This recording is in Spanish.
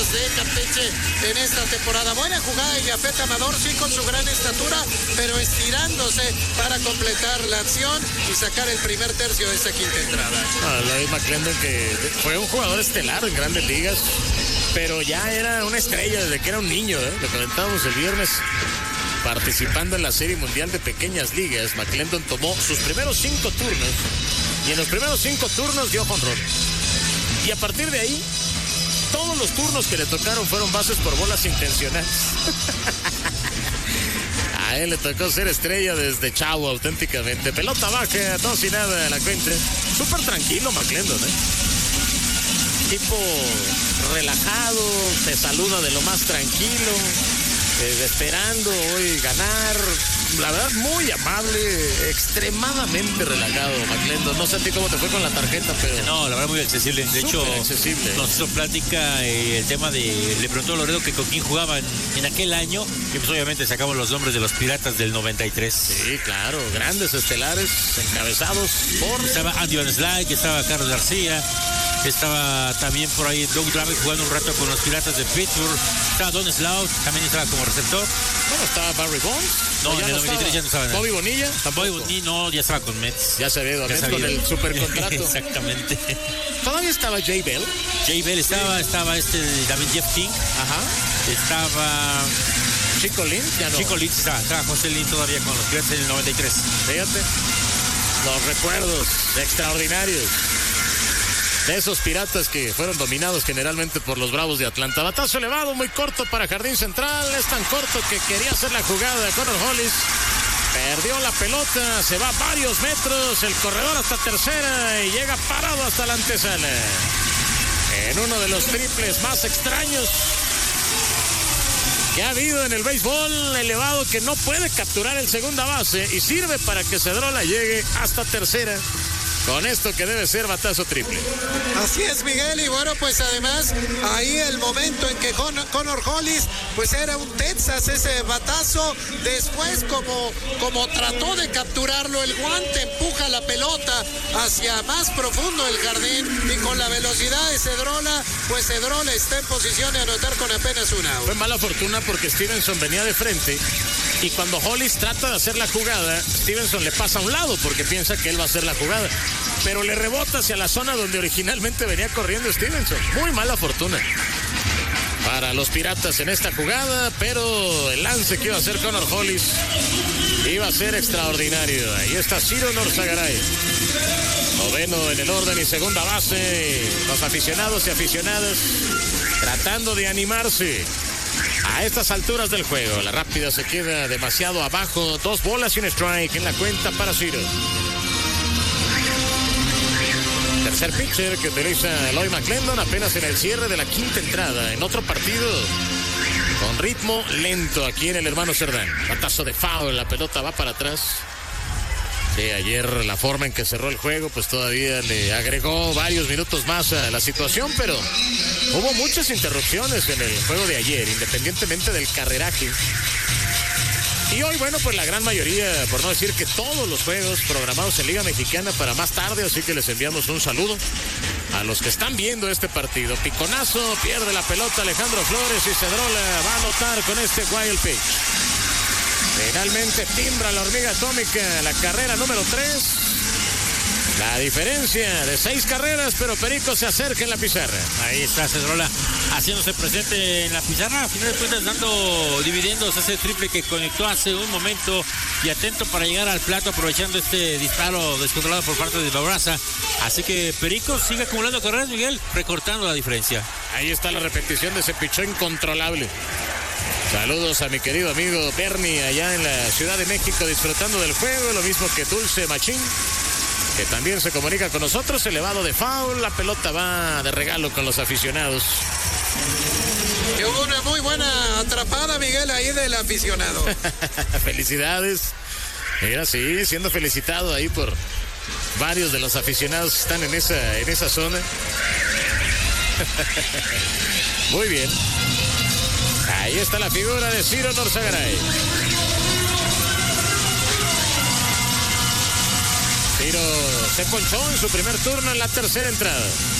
Rayados de Campeche en esta temporada. Buena jugada de Jafet Amador, sí, con su gran estatura, pero estirándose para completar la acción y sacar el primer tercio de esta quinta entrada. Lloyd McClendon, que fue un jugador estelar en Grandes Ligas, pero ya era una estrella desde que era un niño, Lo comentábamos el viernes. Participando en la Serie Mundial de Pequeñas Ligas, McClendon tomó sus primeros 5 turnos y en los primeros 5 turnos dio jonrón. Y a partir de ahí, todos los turnos que le tocaron fueron bases por bolas intencionales. A él le tocó ser estrella desde chavo, auténticamente. Pelota baja, 2-0 la cuenta. Súper tranquilo McClendon, Tipo relajado, te saluda de lo más tranquilo. Esperando hoy ganar, la verdad muy amable, extremadamente relajado McClendon. No sé a ti cómo te fue con la tarjeta, pero... No, la verdad muy accesible. De hecho, accesible. Nos hizo plática el tema de... Le preguntó a Loredo que con quién jugaban en aquel año, y pues obviamente sacamos los nombres de los Piratas del 93. Sí, claro, grandes estelares encabezados por... Estaba Andy Van Slyke, estaba Carlos García, estaba también por ahí Doug Draven jugando un rato con los Piratas de Pittsburgh, estaba Don Slout, también estaba como receptor. ¿Cómo estaba Barry Bonds? No, en el 93 ya no estaba. ¿Bobby Bonilla? Bobby Bonilla no, ya estaba con Mets. Ya se había ido a Mets con el supercontrato. Exactamente. ¿Todavía estaba Jay Bell? Jay Bell estaba David Jeff King. Ajá. Estaba... Chico Lynch, ya no. Chico Lynch estaba José Lynch todavía con los Piratas en el 93. Fíjate, los recuerdos extraordinarios de esos Piratas que fueron dominados generalmente por los Bravos de Atlanta. Batazo elevado, muy corto para Jardín Central. Es tan corto que quería hacer la jugada de Connor Hollis. Perdió la pelota, se va varios metros, el corredor hasta tercera y llega parado hasta la antesala. En uno de los triples más extraños que ha habido en el béisbol, elevado, que no puede capturar el segunda base y sirve para que Cedrola llegue hasta tercera. Con esto que debe ser batazo triple. Así es, Miguel, y bueno, pues además ahí el momento en que Connor Hollis pues era un Texas ese batazo. Después como trató de capturarlo, el guante empuja la pelota hacia más profundo el jardín, y con la velocidad de Cedrola, pues Cedrola está en posición de anotar con apenas un out. Fue mala fortuna porque Stevenson venía de frente, y cuando Hollis trata de hacer la jugada, Stevenson le pasa a un lado porque piensa que él va a hacer la jugada, pero le rebota hacia la zona donde originalmente venía corriendo Stevenson. Muy mala fortuna para los Piratas en esta jugada, pero el lance que iba a hacer Connor Hollis iba a ser extraordinario. Ahí está Ciro Norzagaray, noveno en el orden y segunda base. Los aficionados y aficionadas tratando de animarse a estas alturas del juego. La rápida se queda demasiado abajo. 2 bolas y un strike en la cuenta para Ciro. Tercer pitcher que utiliza Lloyd McClendon apenas en el cierre de la quinta entrada, en otro partido con ritmo lento aquí en el Hermano Cerdán. Batazo de foul, la pelota va para atrás. Sí, ayer la forma en que cerró el juego pues todavía le agregó varios minutos más a la situación, pero hubo muchas interrupciones en el juego de ayer, independientemente del carreraje. Y hoy, bueno, pues la gran mayoría, por no decir que todos los juegos programados en Liga Mexicana para más tarde, así que les enviamos un saludo a los que están viendo este partido. Piconazo, pierde la pelota Alejandro Flores y Cedrola va a anotar con este wild pitch. Finalmente timbra la hormiga atómica, la carrera número 3. La diferencia de 6 carreras, pero Perico se acerca en la pizarra. Ahí está Cedrola haciéndose presente en la pizarra. A final de cuentas dando dividendos ese triple que conectó hace un momento y atento para llegar al plato, aprovechando este disparo descontrolado por parte de Barraza. Así que Perico sigue acumulando carreras, Miguel, recortando la diferencia. Ahí está la repetición de ese pichón incontrolable. Saludos a mi querido amigo Bernie allá en la Ciudad de México disfrutando del juego, lo mismo que Dulce Machín, que también se comunica con nosotros. Elevado de foul, la pelota va de regalo con los aficionados. Y hubo una muy buena atrapada, Miguel, ahí del aficionado. Felicidades. Mira, sí, siendo felicitado ahí por varios de los aficionados que están en esa zona. Muy bien. Ahí está la figura de Ciro Norzagaray. Ciro se ponchó en su primer turno en la tercera entrada.